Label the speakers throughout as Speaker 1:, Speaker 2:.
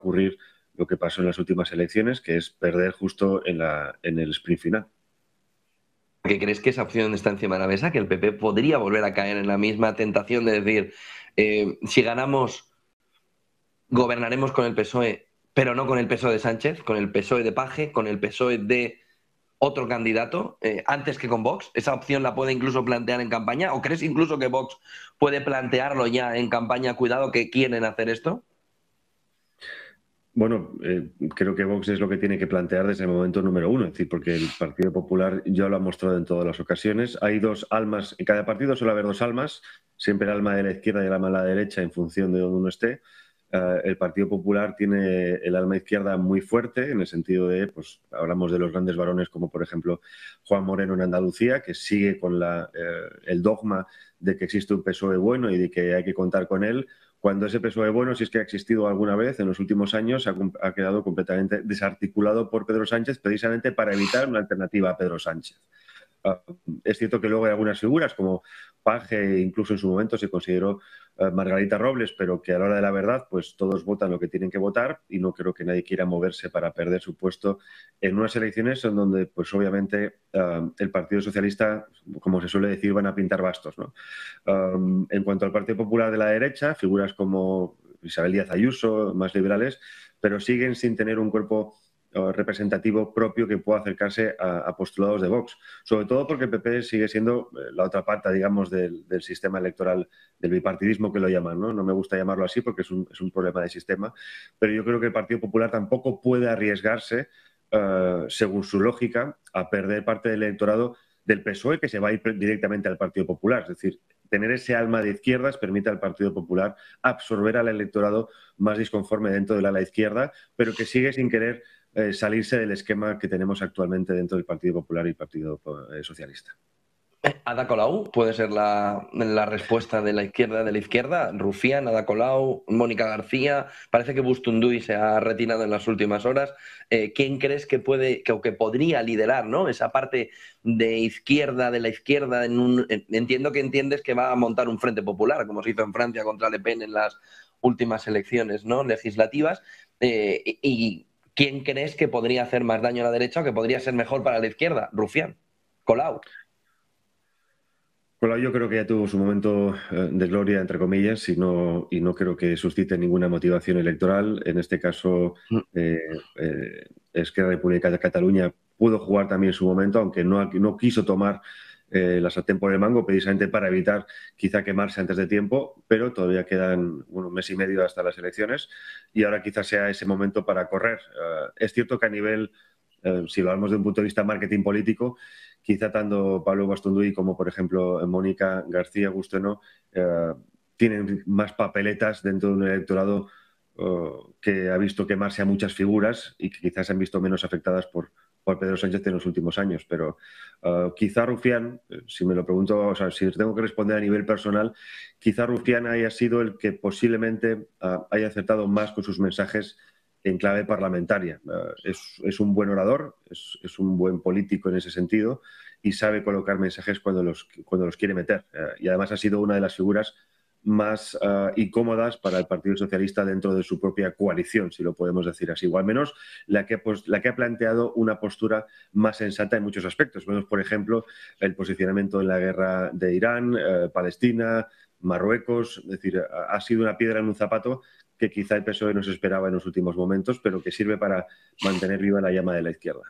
Speaker 1: ocurrir lo que pasó en las últimas elecciones, que es perder justo en el sprint final.
Speaker 2: ¿Qué crees que esa opción está encima de la mesa? Que el PP podría volver a caer en la misma tentación de decir, si ganamos, gobernaremos con el PSOE, pero no con el PSOE de Sánchez, con el PSOE de Paje, con el PSOE de otro candidato, antes que con Vox. ¿Esa opción la puede incluso plantear en campaña? ¿O crees incluso que Vox puede plantearlo ya en campaña? Cuidado que quieren hacer esto.
Speaker 1: Bueno, creo que Vox es lo que tiene que plantear desde el momento número uno, es decir, porque el Partido Popular ya lo ha mostrado en todas las ocasiones. Hay dos almas, en cada partido suele haber dos almas, siempre el alma de la izquierda y el alma de la derecha en función de donde uno esté. El Partido Popular tiene el alma izquierda muy fuerte, en el sentido de, pues hablamos de los grandes varones como por ejemplo Juan Moreno en Andalucía, que sigue con el dogma de que existe un PSOE bueno y de que hay que contar con él, cuando ese PSOE bueno, si es que ha existido alguna vez en los últimos años, ha quedado completamente desarticulado por Pedro Sánchez, precisamente para evitar una alternativa a Pedro Sánchez. Es cierto que luego hay algunas figuras como Paje, incluso en su momento se consideró Margarita Robles, pero que a la hora de la verdad pues todos votan lo que tienen que votar y no creo que nadie quiera moverse para perder su puesto en unas elecciones en donde pues obviamente el Partido Socialista, como se suele decir, van a pintar bastos, ¿no? En cuanto al Partido Popular de la derecha, figuras como Isabel Díaz Ayuso, más liberales, pero siguen sin tener un cuerpo representativo propio que pueda acercarse a postulados de Vox. Sobre todo porque el PP sigue siendo la otra parte, digamos, del sistema electoral, del bipartidismo que lo llaman, ¿no? No me gusta llamarlo así porque es un problema de sistema, pero yo creo que el Partido Popular tampoco puede arriesgarse, según su lógica, a perder parte del electorado del PSOE, que se va a ir directamente al Partido Popular. Es decir, tener ese alma de izquierdas permite al Partido Popular absorber al electorado más disconforme dentro del ala izquierda, pero que sigue sin querer salirse del esquema que tenemos actualmente dentro del Partido Popular y el Partido Socialista.
Speaker 2: Ada Colau puede ser la respuesta de la izquierda. Rufián, Ada Colau, Mónica García. Parece que Bustunduy se ha retirado en las últimas horas. ¿Quién crees que puede o que podría liderar, ¿no? Esa parte de la izquierda? Entiendo que entiendes que va a montar un frente popular, como se hizo en Francia contra Le Pen en las últimas elecciones, ¿no?, legislativas. ¿Y quién crees que podría hacer más daño a la derecha o que podría ser mejor para la izquierda? Rufián, Colau.
Speaker 1: Bueno, yo creo que ya tuvo su momento de gloria, entre comillas, y no creo que suscite ninguna motivación electoral. En este caso, Esquerra Republicana de Cataluña pudo jugar también su momento, aunque no quiso tomar la sartén por el mango, precisamente para evitar quizá quemarse antes de tiempo, pero todavía quedan un mes y medio hasta las elecciones y ahora quizás sea ese momento para correr. Es cierto que a nivel, si lo hablamos de un punto de vista marketing político, quizá tanto Pablo Bastunduy como, por ejemplo, Mónica García Gusteno tienen más papeletas dentro de un electorado que ha visto quemarse a muchas figuras y que quizás se han visto menos afectadas por Pedro Sánchez en los últimos años. Pero quizá Rufián, si me lo pregunto, o sea, si tengo que responder a nivel personal, quizá Rufián haya sido el que posiblemente haya acertado más con sus mensajes en clave parlamentaria. Es un buen orador, es un buen político en ese sentido y sabe colocar mensajes cuando los quiere meter. Y además ha sido una de las figuras más incómodas para el Partido Socialista dentro de su propia coalición, si lo podemos decir así, o al menos la que ha planteado una postura más sensata en muchos aspectos. Vemos, por ejemplo, el posicionamiento en la guerra de Irán, Palestina, Marruecos. Es decir, ha sido una piedra en un zapato que quizá el PSOE no se esperaba en los últimos momentos, pero que sirve para mantener viva la llama de la izquierda.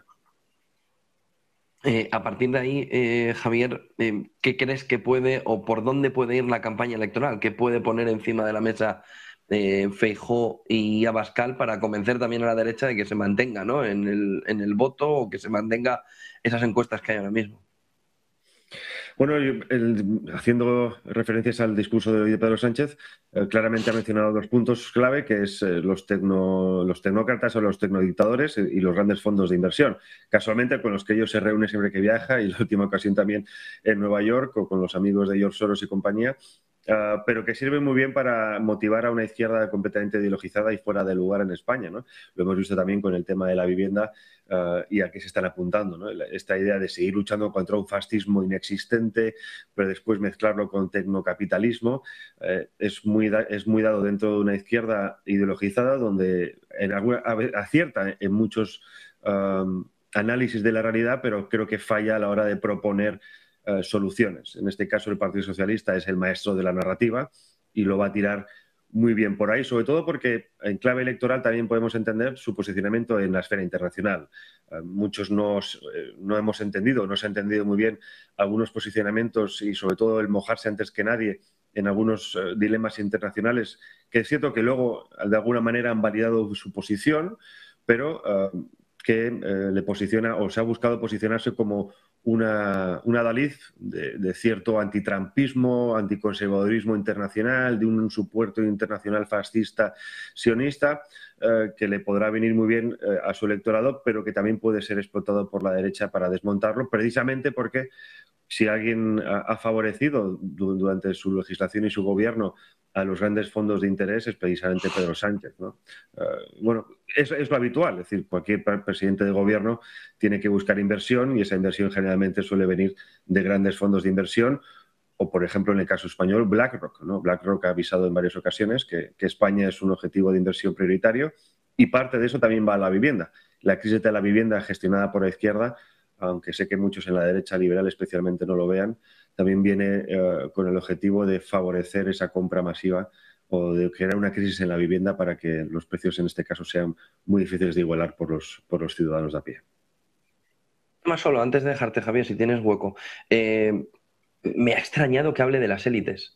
Speaker 2: A partir de ahí, Javier, ¿qué crees que puede o por dónde puede ir la campaña electoral? ¿Qué puede poner encima de la mesa Feijóo y Abascal para convencer también a la derecha de que se mantenga, ¿no?, en el voto, o que se mantenga esas encuestas que hay ahora mismo?
Speaker 1: Bueno, haciendo referencias al discurso de hoy de Pedro Sánchez, claramente ha mencionado dos puntos clave, que es los tecnócratas o los tecnodictadores y los grandes fondos de inversión. Casualmente con los que ellos se reúnen siempre que viaja, y la última ocasión también en Nueva York, o con los amigos de George Soros y compañía. pero que sirve muy bien para motivar a una izquierda completamente ideologizada y fuera de lugar en España, ¿no? Lo hemos visto también con el tema de la vivienda y a qué se están apuntando, ¿no? Esta idea de seguir luchando contra un fascismo inexistente, pero después mezclarlo con tecnocapitalismo, es muy dado dentro de una izquierda ideologizada donde acierta en muchos análisis de la realidad, pero creo que falla a la hora de proponer soluciones. En este caso, el Partido Socialista es el maestro de la narrativa y lo va a tirar muy bien por ahí, sobre todo porque en clave electoral también podemos entender su posicionamiento en la esfera internacional. Muchos no hemos entendido, no se ha entendido muy bien algunos posicionamientos y sobre todo el mojarse antes que nadie en algunos dilemas internacionales, que es cierto que luego de alguna manera han validado su posición, pero que le posiciona o se ha buscado posicionarse como una adalid de cierto antitrampismo, anticonservadurismo internacional, de un supuesto internacional fascista sionista, que le podrá venir muy bien a su electorado, pero que también puede ser explotado por la derecha para desmontarlo, precisamente porque si alguien ha favorecido durante su legislación y su gobierno a los grandes fondos de interés es precisamente Pedro Sánchez, ¿no? Bueno, es lo habitual, es decir, cualquier presidente de gobierno tiene que buscar inversión y esa inversión generalmente suele venir de grandes fondos de inversión o, por ejemplo, en el caso español, BlackRock, ¿no? BlackRock ha avisado en varias ocasiones que España es un objetivo de inversión prioritario y parte de eso también va a la vivienda. La crisis de la vivienda gestionada por la izquierda, aunque sé que muchos en la derecha liberal especialmente no lo vean, también viene con el objetivo de favorecer esa compra masiva o de crear una crisis en la vivienda para que los precios en este caso sean muy difíciles de igualar por los ciudadanos de a pie.
Speaker 2: Más solo, antes de dejarte, Javier, si tienes hueco, me ha extrañado que hable de las élites.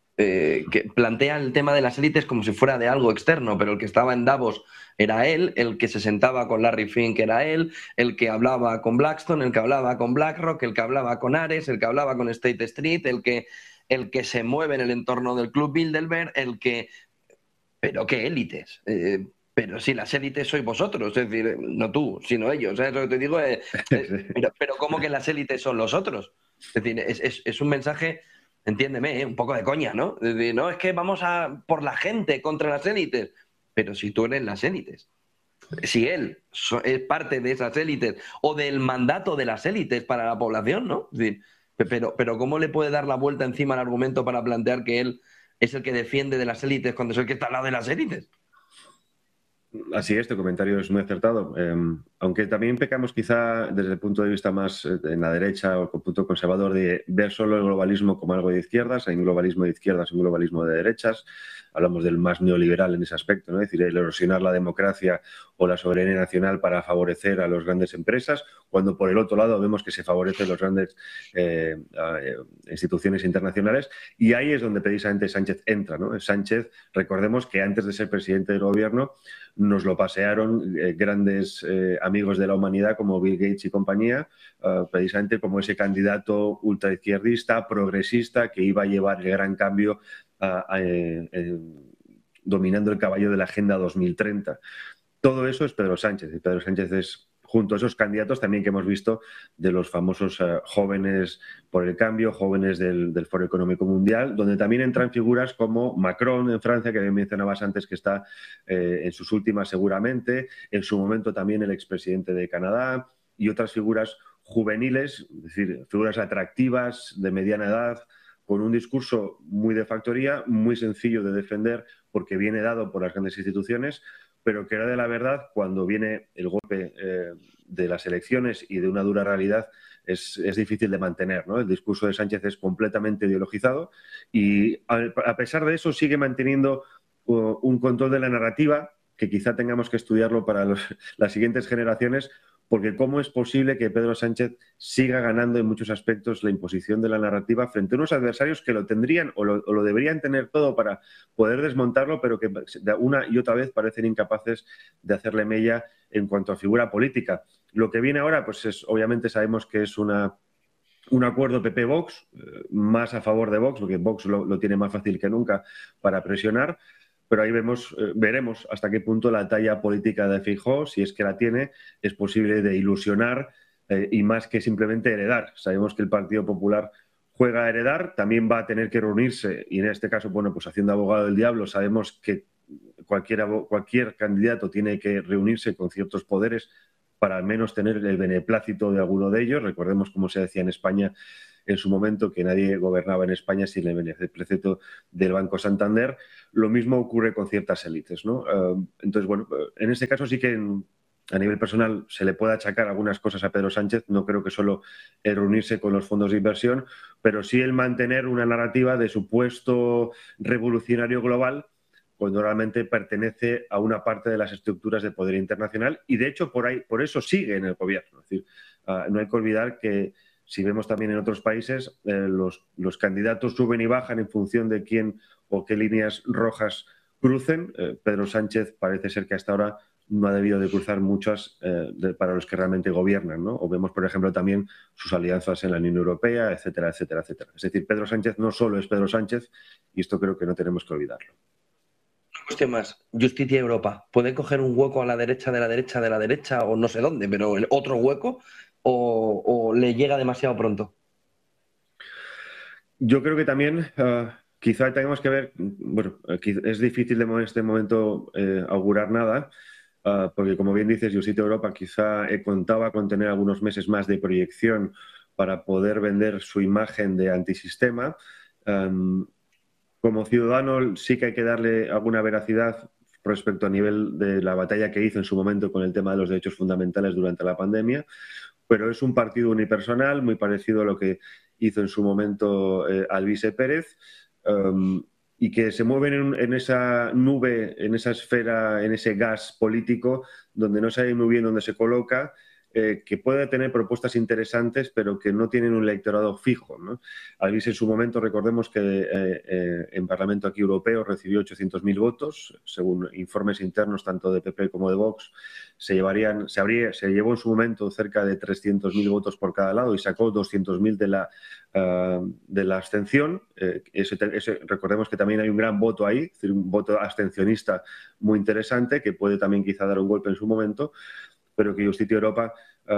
Speaker 2: Que plantea el tema de las élites como si fuera de algo externo, pero el que estaba en Davos era él, el que se sentaba con Larry Fink era él, el que hablaba con Blackstone, el que hablaba con BlackRock, el que hablaba con Ares, el que hablaba con State Street, el que se mueve en el entorno del Club Bilderberg, el que... ¿Pero qué élites? Pero si las élites sois vosotros, es decir, no tú, sino ellos. ¿Sabes lo que te digo? Pero ¿cómo que las élites son los otros? Es decir, es un mensaje, entiéndeme, un poco de coña, ¿no? Es decir, no, es que vamos a por la gente contra las élites. Pero si tú eres las élites, si él es parte de esas élites o del mandato de las élites para la población, ¿no? Es decir, pero ¿cómo le puede dar la vuelta encima al argumento para plantear que él es el que defiende de las élites cuando es el que está al lado de las élites?
Speaker 1: Así es, tu comentario es muy acertado. Aunque también pecamos quizá desde el punto de vista más en la derecha o con punto conservador de ver solo el globalismo como algo de izquierdas. Hay un globalismo de izquierdas y un globalismo de derechas. Hablamos del más neoliberal en ese aspecto, ¿no? Es decir, el erosionar la democracia o la soberanía nacional para favorecer a las grandes empresas, cuando por el otro lado vemos que se favorecen las grandes instituciones internacionales. Y ahí es donde precisamente Sánchez entra, ¿no? Sánchez, recordemos que antes de ser presidente del gobierno, nos lo pasearon grandes amigos de la humanidad como Bill Gates y compañía, precisamente como ese candidato ultraizquierdista, progresista, que iba a llevar el gran cambio dominando el caballo de la Agenda 2030. Todo eso es Pedro Sánchez, y Pedro Sánchez es, junto a esos candidatos también que hemos visto de los famosos jóvenes por el cambio, jóvenes del Foro Económico Mundial, donde también entran figuras como Macron en Francia, que mencionabas antes que está en sus últimas seguramente, en su momento también el expresidente de Canadá y otras figuras juveniles, es decir, figuras atractivas de mediana edad, con un discurso muy de factoría, muy sencillo de defender porque viene dado por las grandes instituciones, pero que era de la verdad cuando viene el golpe de las elecciones y de una dura realidad es difícil de mantener, ¿no? El discurso de Sánchez es completamente ideologizado y a pesar de eso sigue manteniendo un control de la narrativa que quizá tengamos que estudiarlo para las siguientes generaciones, porque ¿cómo es posible que Pedro Sánchez siga ganando en muchos aspectos la imposición de la narrativa frente a unos adversarios que lo tendrían o lo deberían tener todo para poder desmontarlo, pero que una y otra vez parecen incapaces de hacerle mella en cuanto a figura política? Lo que viene ahora, pues obviamente sabemos que es un acuerdo PP-Vox, más a favor de Vox, porque Vox lo tiene más fácil que nunca para presionar, pero ahí veremos hasta qué punto la talla política de Feijóo, si es que la tiene, es posible de ilusionar y más que simplemente heredar. Sabemos que el Partido Popular juega a heredar, también va a tener que reunirse, y en este caso, bueno, pues haciendo abogado del diablo, sabemos que cualquier candidato tiene que reunirse con ciertos poderes para al menos tener el beneplácito de alguno de ellos. Recordemos, como se decía en España en su momento, que nadie gobernaba en España sin el beneplácito del Banco Santander. Lo mismo ocurre con ciertas élites, ¿no? Entonces, bueno, en este caso sí que a nivel personal se le puede achacar algunas cosas a Pedro Sánchez. No creo que solo el reunirse con los fondos de inversión, pero sí el mantener una narrativa de supuesto revolucionario global cuando realmente pertenece a una parte de las estructuras de poder internacional, y de hecho por eso sigue en el gobierno. Es decir, no hay que olvidar que si vemos también en otros países, los candidatos suben y bajan en función de quién o qué líneas rojas crucen. Pedro Sánchez parece ser que hasta ahora no ha debido de cruzar muchas para los que realmente gobiernan, ¿no? O vemos, por ejemplo, también sus alianzas en la Unión Europea, etcétera, etcétera, etcétera. Es decir, Pedro Sánchez no solo es Pedro Sánchez, y esto creo que no tenemos que olvidarlo.
Speaker 2: Una cuestión más, Justicia Europa, ¿puede coger un hueco a la derecha de la derecha de la derecha o no sé dónde, pero el otro hueco o le llega demasiado pronto?
Speaker 1: Yo creo que también quizá tengamos que ver, bueno, es difícil en este momento augurar nada, porque como bien dices, Justicia Europa quizá contaba con tener algunos meses más de proyección para poder vender su imagen de antisistema. Como ciudadano sí que hay que darle alguna veracidad respecto a nivel de la batalla que hizo en su momento con el tema de los derechos fundamentales durante la pandemia, pero es un partido unipersonal muy parecido a lo que hizo en su momento Alvise Pérez, y que se mueven en esa nube, en esa esfera, en ese gas político donde no sabe muy bien dónde se coloca, que puede tener propuestas interesantes, pero que no tienen un electorado fijo, ¿no? Alvise en su momento, recordemos que en Parlamento aquí europeo recibió 800.000 votos, según informes internos tanto de PP como de Vox, se llevó en su momento cerca de 300.000 votos por cada lado y sacó 200.000 de la abstención. Recordemos que también hay un gran voto ahí, es decir, un voto abstencionista muy interesante que puede también quizá dar un golpe en su momento, pero que Justicia Europa,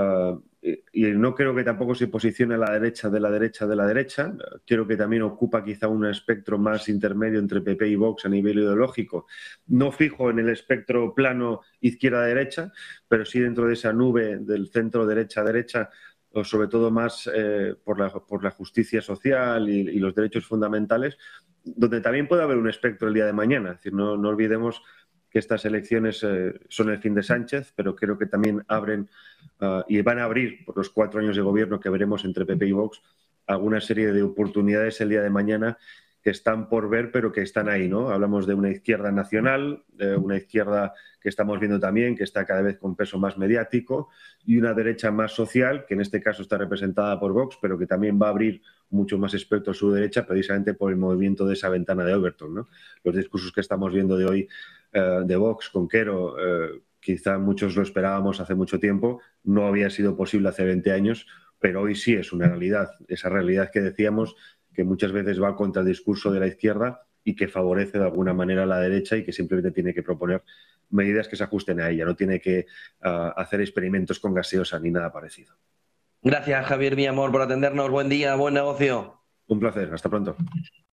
Speaker 1: y no creo que tampoco se posicione a la derecha de la derecha de la derecha, creo que también ocupa quizá un espectro más intermedio entre PP y Vox a nivel ideológico, no fijo en el espectro plano izquierda-derecha, pero sí dentro de esa nube del centro derecha-derecha, o sobre todo más por la justicia social y los derechos fundamentales, donde también puede haber un espectro el día de mañana. Es decir, no olvidemos que estas elecciones son el fin de Sánchez, pero creo que también abren y van a abrir por los 4 años de gobierno que veremos entre PP y Vox alguna serie de oportunidades el día de mañana que están por ver, pero que están ahí, ¿no? Hablamos de una izquierda nacional, de una izquierda que estamos viendo también, que está cada vez con peso más mediático, y una derecha más social, que en este caso está representada por Vox, pero que también va a abrir mucho más espectro a su derecha, precisamente por el movimiento de esa ventana de Overton, ¿no? Los discursos que estamos viendo de hoy de Vox con Quero, quizá muchos lo esperábamos hace mucho tiempo, no había sido posible hace 20 años, pero hoy sí es una realidad, esa realidad que decíamos que muchas veces va contra el discurso de la izquierda y que favorece de alguna manera a la derecha y que simplemente tiene que proponer medidas que se ajusten a ella, no tiene que hacer experimentos con gaseosa ni nada parecido.
Speaker 2: Gracias, Javier Villamor, por atendernos. Buen día, buen negocio.
Speaker 1: Un placer, hasta pronto.